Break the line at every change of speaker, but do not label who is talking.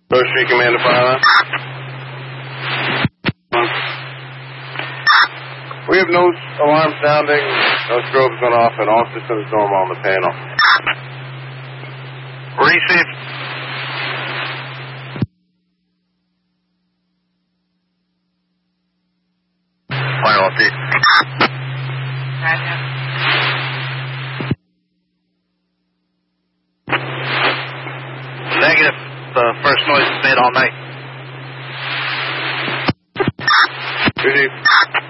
First Street Commander Fire. We have no alarm sounding, no strobes going off, and all systems normal on the panel.
Receive. Fire off, Pete. Negative. The first noise is made all night.
Receive.